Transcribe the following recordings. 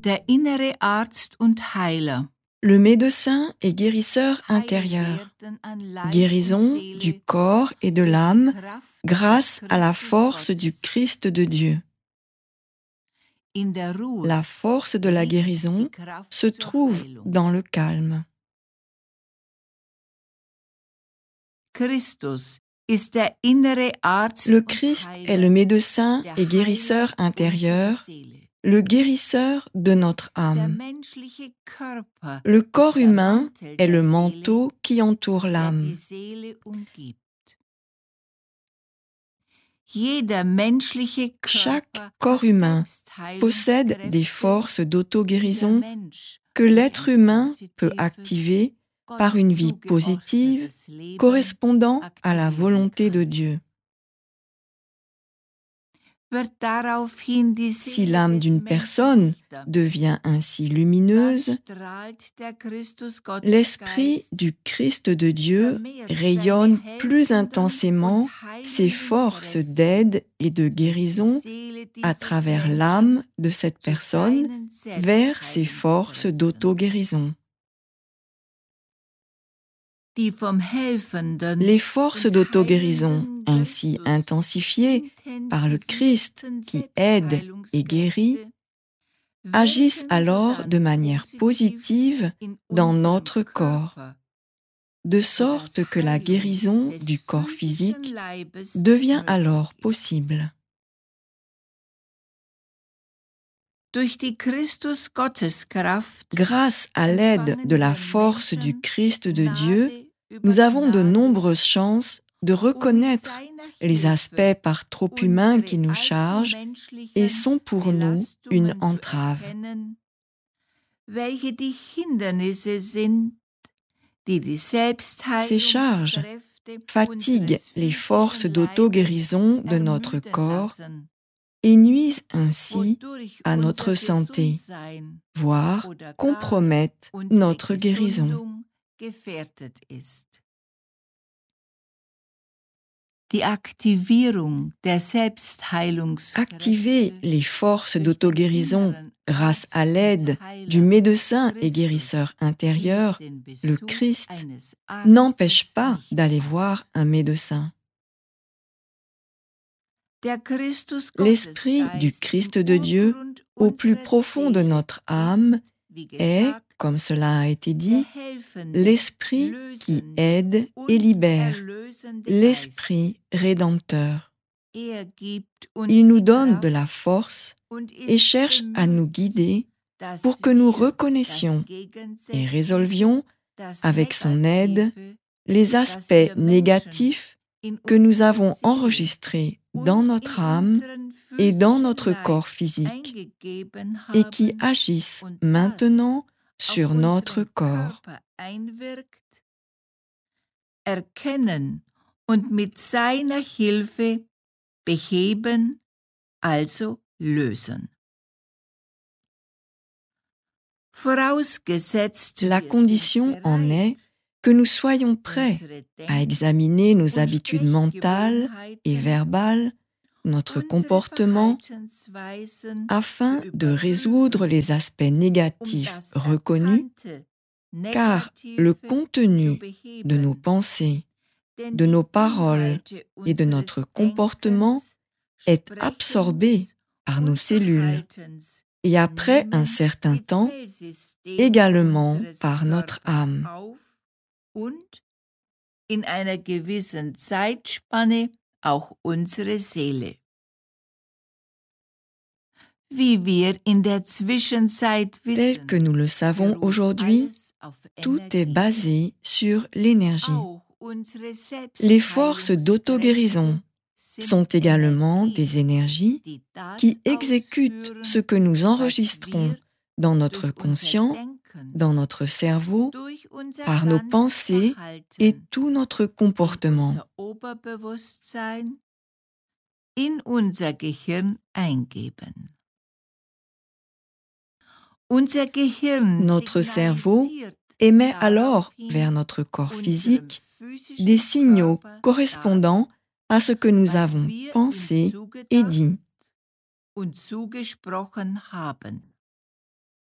Der innere Arzt und Heiler. Le médecin et guérisseur intérieur, guérison du corps et de l'âme grâce à la force du Christ de Dieu. La force de la guérison se trouve dans le calme. Le Christ est le médecin et guérisseur intérieur, le guérisseur de notre âme. Le corps humain est le manteau qui entoure l'âme. Chaque corps humain possède des forces d'auto-guérison que l'être humain peut activer par une vie positive correspondant à la volonté de Dieu. Si l'âme d'une personne devient ainsi lumineuse, l'Esprit du Christ de Dieu rayonne plus intensément ses forces d'aide et de guérison à travers l'âme de cette personne vers ses forces d'auto-guérison. Les forces d'auto-guérison, ainsi intensifiées par le Christ qui aide et guérit, agissent alors de manière positive dans notre corps, de sorte que la guérison du corps physique devient alors possible. Grâce à l'aide de la force du Christ de Dieu, nous avons de nombreuses chances de reconnaître les aspects par trop humains qui nous chargent et sont pour nous une entrave. Ces charges fatiguent les forces d'auto-guérison de notre corps et nuisent ainsi à notre santé, voire compromettent notre guérison. Activer les forces d'auto-guérison grâce à l'aide du médecin et guérisseur intérieur, le Christ, n'empêche pas d'aller voir un médecin. L'Esprit du Christ de Dieu, au plus profond de notre âme, est, comme cela a été dit, l'Esprit qui aide et libère, l'Esprit rédempteur. Il nous donne de la force et cherche à nous guider pour que nous reconnaissions et résolvions, avec son aide, les aspects négatifs que nous avons enregistrés dans notre âme et dans notre corps physique et qui agissent maintenant sur notre corps. Erkennen und mit seiner Hilfe beheben, also lösen. La condition en est que nous soyons prêts à examiner nos habitudes mentales et verbales, notre comportement, afin de résoudre les aspects négatifs reconnus, car le contenu de nos pensées, de nos paroles et de notre comportement est absorbé par nos cellules et après un certain temps, également par notre âme. Und in einer gewissen Zeitspanne auch unsere Seele. Wie wir in der Zwischenzeit wissen, tel que nous le savons aujourd'hui, tout est basé sur l'énergie. Les forces d'auto-guérison sont également des énergies qui exécutent ce que nous enregistrons dans notre conscient, dans notre cerveau, par nos pensées et tout notre comportement. In unser Gehirn eingeben. Unser Gehirn Notre cerveau émet alors vers notre corps physique des signaux correspondant à ce que nous avons pensé et dit.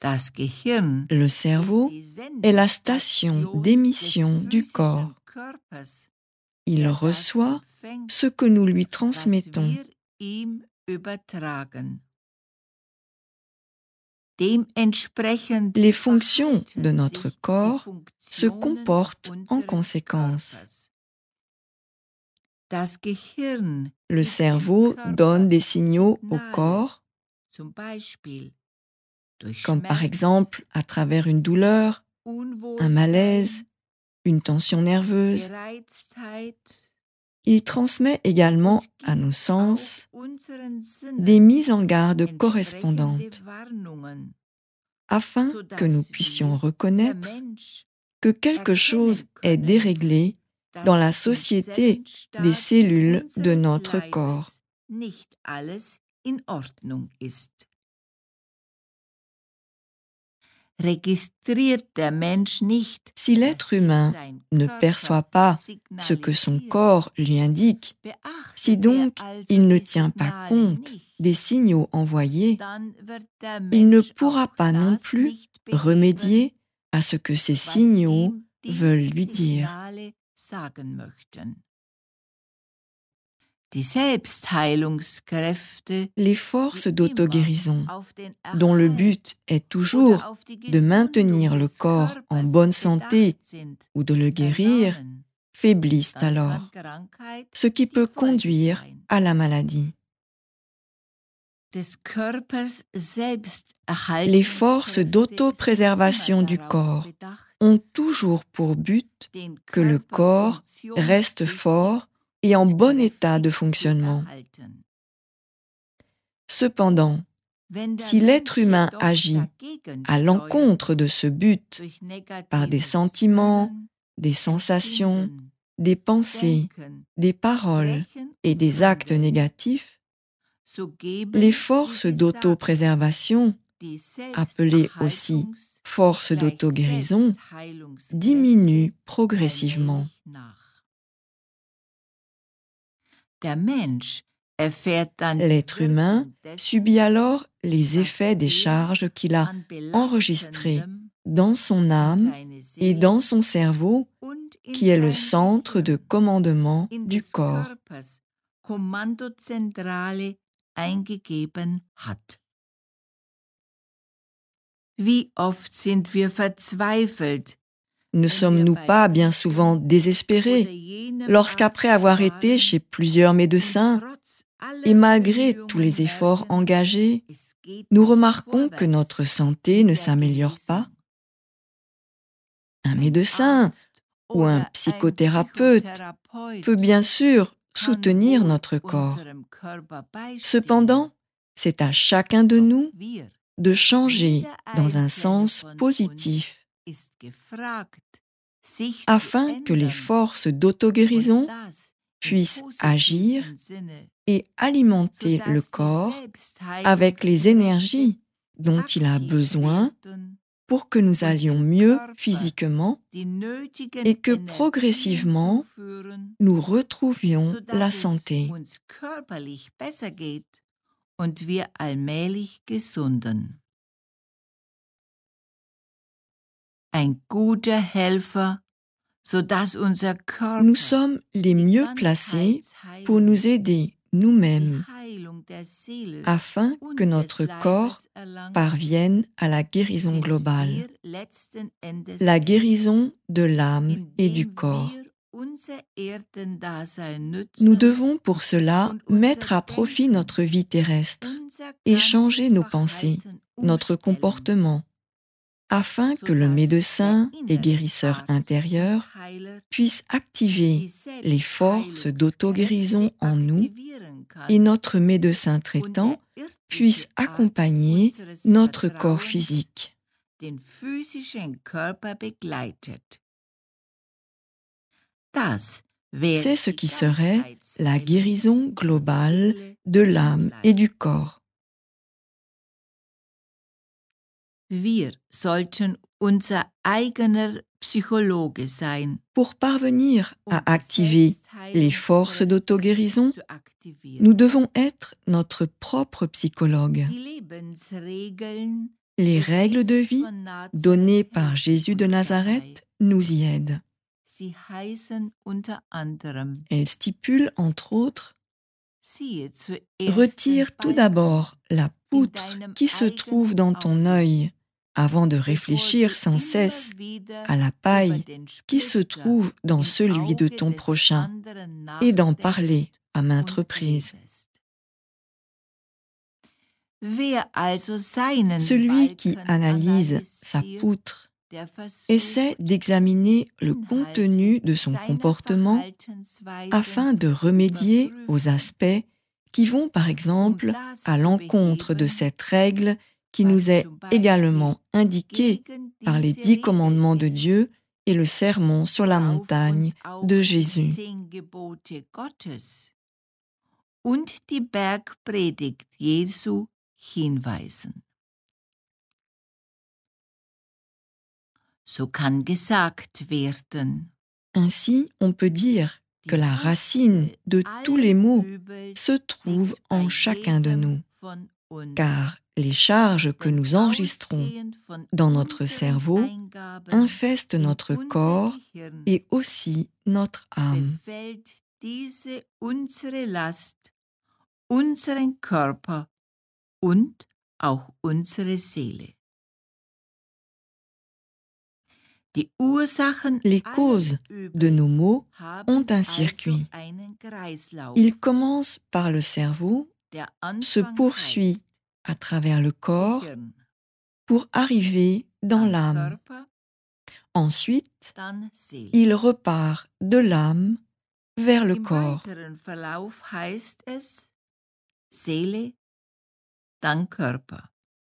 Le cerveau est la station d'émission du corps. Il reçoit ce que nous lui transmettons. Les fonctions de notre corps se comportent en conséquence. Le cerveau donne des signaux au corps, comme par exemple à travers une douleur, un malaise, une tension nerveuse. Il transmet également à nos sens des mises en garde correspondantes, afin que nous puissions reconnaître que quelque chose est déréglé dans la société des cellules de notre corps. Si l'être humain ne perçoit pas ce que son corps lui indique, si donc il ne tient pas compte des signaux envoyés, il ne pourra pas non plus remédier à ce que ces signaux veulent lui dire. Les forces d'auto-guérison, dont le but est toujours de maintenir le corps en bonne santé ou de le guérir, faiblissent alors, ce qui peut conduire à la maladie. Les forces d'auto-préservation du corps ont toujours pour but que le corps reste fort et en bon état de fonctionnement. Cependant, si l'être humain agit à l'encontre de ce but par des sentiments, des sensations, des pensées, des paroles et des actes négatifs, les forces d'auto-préservation, appelées aussi forces d'auto-guérison, diminuent progressivement. L'être humain subit alors les effets des charges qu'il a enregistrées dans son âme et dans son cerveau, qui est le centre de commandement du corps. Ne sommes-nous pas bien souvent désespérés lorsqu'après avoir été chez plusieurs médecins et malgré tous les efforts engagés, nous remarquons que notre santé ne s'améliore pas? Un médecin ou un psychothérapeute peut bien sûr soutenir notre corps. Cependant, c'est à chacun de nous de changer dans un sens positif afin que les forces d'auto-guérison puissent agir et alimenter le corps avec les énergies dont il a besoin pour que nous allions mieux physiquement et que progressivement nous retrouvions la santé. Nous sommes les mieux placés pour nous aider nous-mêmes afin que notre corps parvienne à la guérison globale, la guérison de l'âme et du corps. Nous devons pour cela mettre à profit notre vie terrestre et changer nos pensées, notre comportement, afin que le médecin et guérisseur intérieur puisse activer les forces d'auto-guérison en nous et notre médecin traitant puisse accompagner notre corps physique. C'est ce qui serait la guérison globale de l'âme et du corps. Pour parvenir à activer les forces d'auto-guérison, nous devons être notre propre psychologue. Les règles de vie données par Jésus de Nazareth nous y aident. Elles stipulent, entre autres, retire tout d'abord la poutre qui se trouve dans ton œil avant de réfléchir sans cesse à la paille qui se trouve dans celui de ton prochain et d'en parler à maintes reprises. Celui qui analyse sa poutre essaie d'examiner le contenu de son comportement afin de remédier aux aspects qui vont par exemple à l'encontre de cette règle qui nous est également indiquée par les 10 commandements de Dieu et le sermon sur la montagne de Jésus. Und die Bergpredigt Jesu hinweisen. So kann gesagt werden. Ainsi, on peut dire que la racine de tous les maux se trouve en chacun de nous, car les charges que nous enregistrons dans notre cerveau infestent notre corps et aussi notre âme. Unseren Körper und auch unsere Seele. Les causes de nos maux ont un circuit. Il commence par le cerveau, se poursuit à travers le corps pour arriver dans l'âme. Ensuite, il repart de l'âme vers le corps. Seele, dann Körper.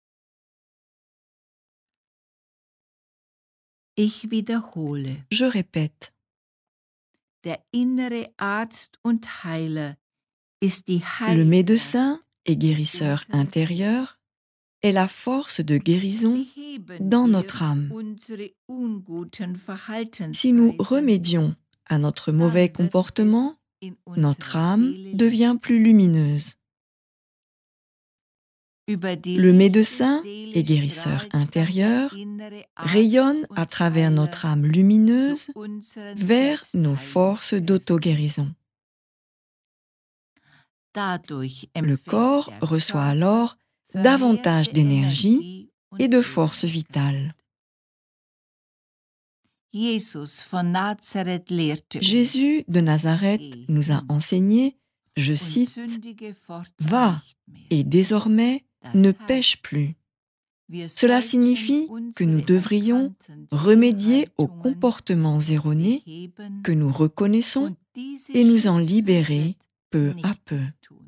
Ich wiederhole. Je répète. Der innere Arzt und Heiler ist die Le médecin et guérisseur intérieur est la force de guérison dans notre âme. Si nous remédions à notre mauvais comportement, notre âme devient plus lumineuse. Le médecin et guérisseur intérieur rayonne à travers notre âme lumineuse vers nos forces d'auto-guérison. Le corps reçoit alors davantage d'énergie et de force vitale. Jésus de Nazareth nous a enseigné, je cite, « Va et désormais ne pêche plus ». Cela signifie que nous devrions remédier aux comportements erronés que nous reconnaissons et nous en libérer peu à peu.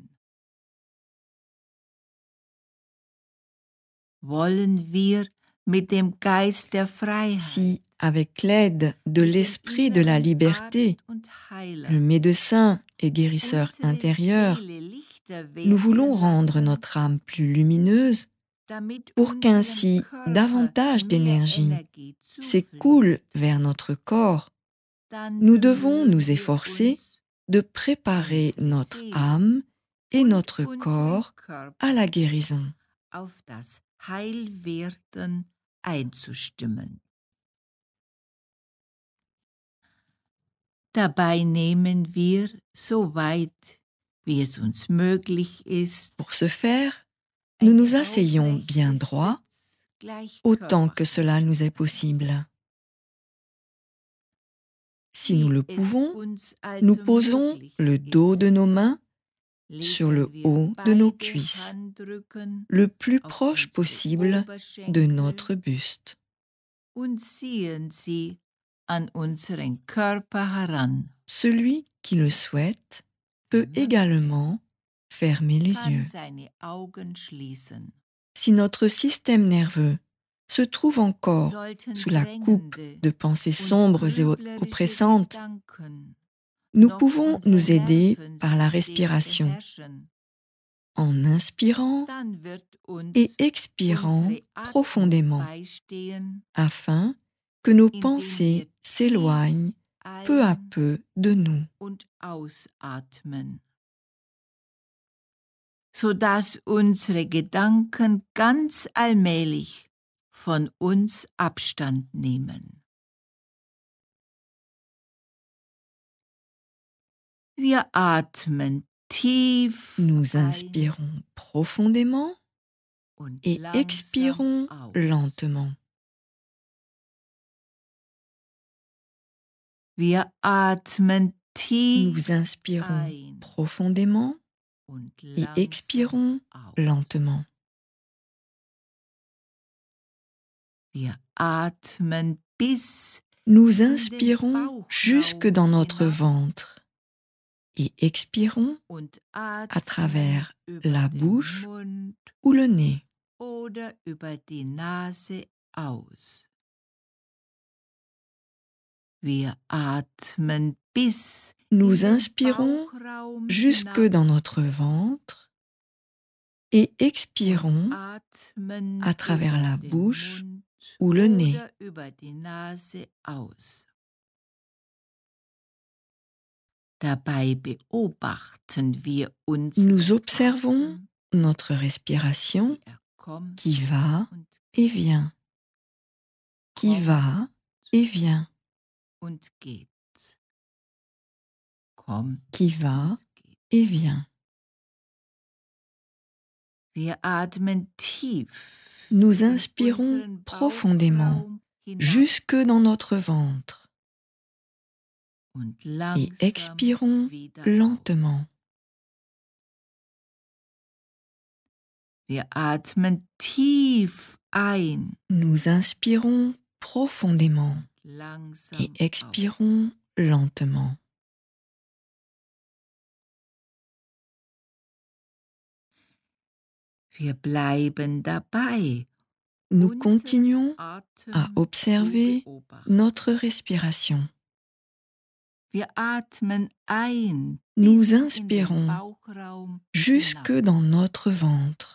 Si, avec l'aide de l'esprit de la liberté, le médecin et guérisseur intérieur, nous voulons rendre notre âme plus lumineuse pour qu'ainsi davantage d'énergie s'écoule vers notre corps, nous devons nous efforcer de préparer notre âme et notre corps à la guérison. Dabei nehmen wir, soweit wie es uns möglich ist, pour ce faire, nous nous asseyons bien droit, autant que cela nous est possible. Si nous le pouvons, nous posons le dos de nos mains sur le haut de nos cuisses, le plus proche possible de notre buste. Celui qui le souhaite peut également fermer les yeux. Si notre système nerveux se trouve encore sous la coupe de pensées sombres et oppressantes, nous pouvons nous aider par la respiration, en inspirant et expirant profondément, afin que nos pensées s'éloignent peu à peu de nous. Sodass unsere Gedanken ganz allmählich von uns Abstand nehmen. Wir atmen tief Nous inspirons profondément und et expirons langsam aus. lentement. Wir atmen tief Nous inspirons ein profondément und et langsam expirons aus. lentement. Wir atmen bis Nous in den inspirons Bauchraum jusque dans notre hinab ventre et expirons und à atmen travers über la den bouche Mund ou le nez. oder über die Nase aus. Wir atmen bis Nous in den inspirons Bauchraum jusque hinab dans notre ventre et und expirons atmen à travers über la den bouche Mund ou le nez. oder über die Nase aus. Dabei beobachten wir unseren Nous observons Atem, notre respiration wie kommt qui va und et vient, qui kommt va et vient, und geht. Kommt qui va und geht. et vient. Wir atmen tief Nous in inspirons unseren profondément Bauchraum hinab jusque dans notre ventre und et langsam expirons wieder lentement. aus. Wir atmen tief ein Nous inspirons profondément und langsam et expirons lentement. Wir bleiben dabei, Nous unseren continuons Atem à zu observer beobachten. notre respiration. Wir atmen ein Nous bis in den inspirons Bauchraum jusque hinab. dans notre ventre.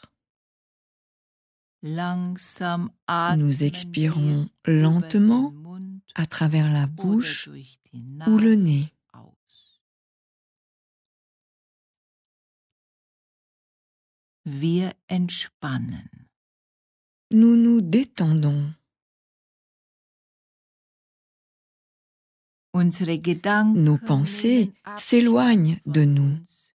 Langsam Nous atmen expirons wir über lentement den Mund à travers la oder bouche durch die ou le Nase nez. aus. Wir entspannen. Nous nous détendons. Unsere Gedanken Nos pensées nehmen Abstand s'éloignent de von nous. uns.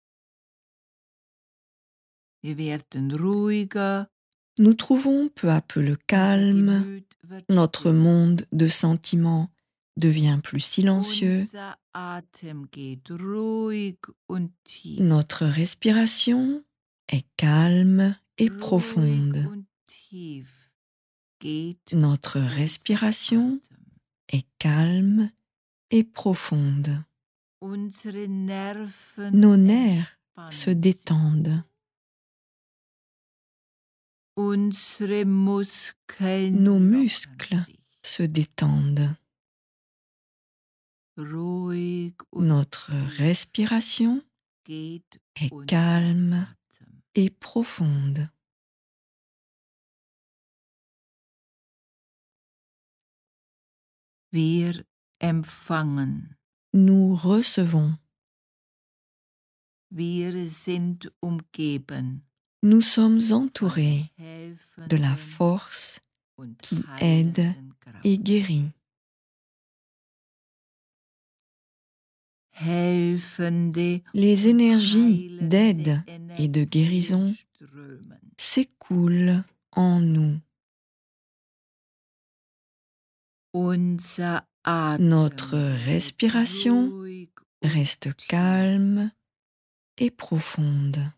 Wir werden ruhiger, Nous trouvons peu à peu le unser calme, Gemüt wird notre stiller. monde de sentiments devient plus silencieux, Unser Atem geht ruhig und tief. notre respiration est calme et Ruhig profonde. und tief geht Notre unser respiration Atem. est calme et profonde. Unsere Nerven Nos nerfs entspannen se sich. détendent. Unsere Muskeln Nos lockern muscles sich. se détendent. Ruhig und Notre tief respiration geht est unser calme Atem. et profonde. Wir empfangen. Nous recevons. Wir sind umgeben Nous sommes von entourés de la helfenden force und qui aide heilenden Kraft. et guérit. Helfende Les und énergies heilende d'aide et de Energien guérison strömen. s'écoulent en nous. Unser Atem Notre bleibt respiration ruhig und reste tief. calme et profonde.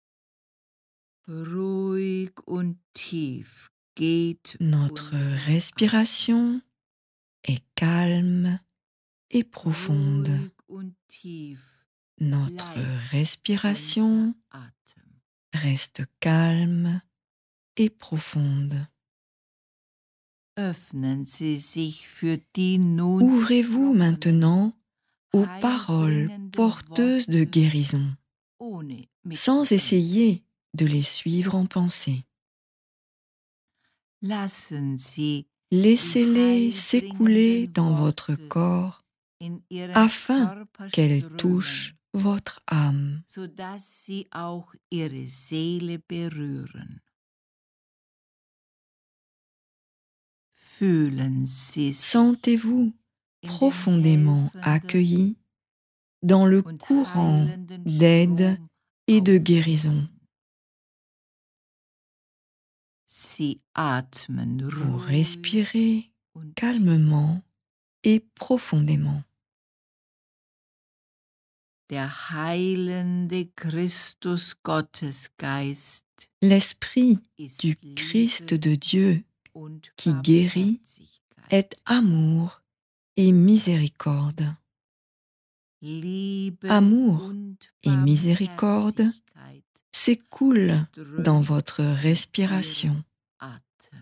Ruhig und tief geht Notre unser respiration est calme et Atem. profonde. Ruhig und tief Notre bleibt respiration unser Atem. reste calme et profonde. Öffnen Sie sich für die nun Ouvrez-vous gesprochenen, maintenant aux paroles heilbringenden porteuses de Worte, guérison, ohne sans mitzudenken. essayer de les suivre en pensée. Lassen Sie Laissez-les die s'écouler heilbringenden dans votre Worte corps in Ihren afin Körper qu'elles strömen, touchent votre âme. sodass sie auch Ihre Seele berühren. fühlen Sie sich Sentez-vous in den profondément helfenden accueilli dans le und courant heilenden d'aide Strom et de guérison. aufnehmen. Sie atmen Vous ruhig respirez und calmement et profondément. der heilende Christus Gottesgeist L'Esprit ist du Christ de Dieu und qui guérit Barmherzigkeit. est amour et miséricorde. Liebe Amour und et miséricorde Barmherzigkeit s'écoulent dans strömen votre in respiration. Ihren Atem.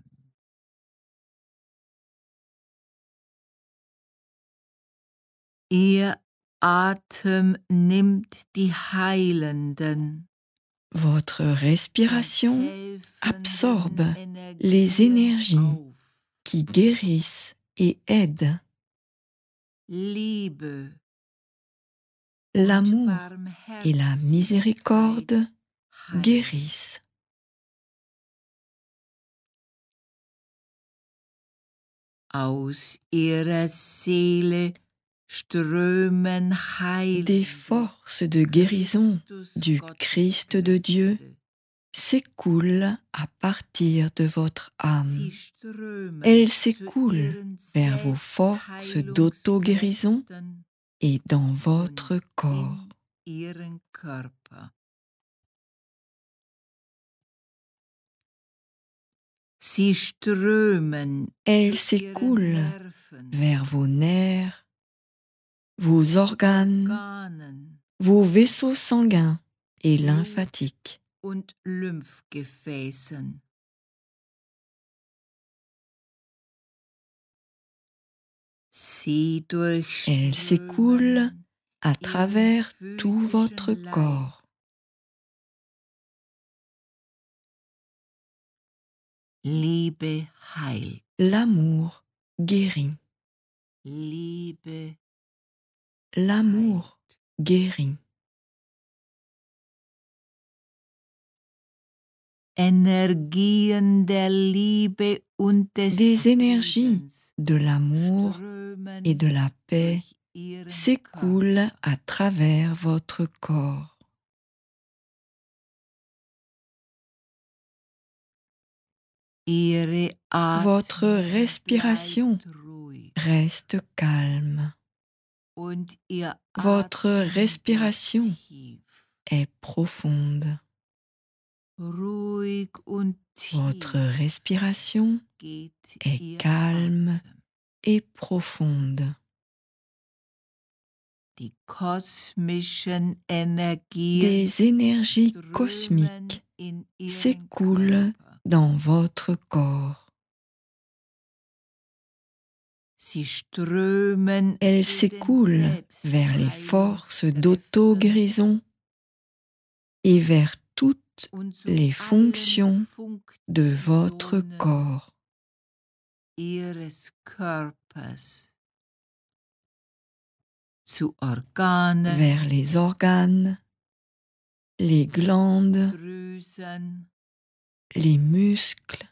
Ihr Atem nimmt die heilenden Votre und respiration absorbe helfenden les Energien énergies auf. qui guérissent et aident. Liebe L'amour und et la miséricorde heilen. guérissent. Aus ihrer Seele strömen Des heilende forces de guérison du Christ de Dieu s'écoulent à partir de votre âme. Sie strömen Elles zu s'écoulent ihren vers vos forces d'auto-guérison Selbstheilungskräften et dans votre und corps. in ihren Körper. Sie strömen Elles zu ihren s'écoulent Nerven, vers vos nerfs, vos organes, Organen vos vaisseaux sanguins et lymphatiques. und Lymphgefäßen. Sie Elles s'écoulent durchströmen à travers ihren tout votre physischen corps. Liebe heilt. L'amour guérit. Liebe L'amour guérit. Energien der Liebe und des Des énergies Friedens de l'amour strömen et de la paix durch ihren s'écoulent Körper. à travers votre corps. Ihre Votre Atmung respiration bleibt ruhig reste calme. und ihr Votre Atem respiration wird tief. est profonde. Ruhig und Votre tief respiration geht est ihr calme Atem. et profonde. Die kosmischen Energien Des énergies strömen cosmiques in ihren s'écoulent Körper. dans votre corps. Sie strömen Elles zu den s'écoulent vers les forces d'auto-guérison et vers toutes und zu les allen fonctions de votre Funktionen corps. ihres Körpers, zu Organen, Vers les organes, les glandes, Drüsen, les muscles,